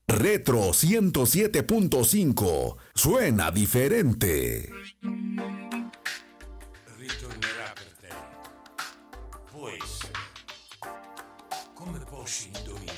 Retro 107.5. Suena diferente. Ritornerà per te. Può essere. Come posso indovinare?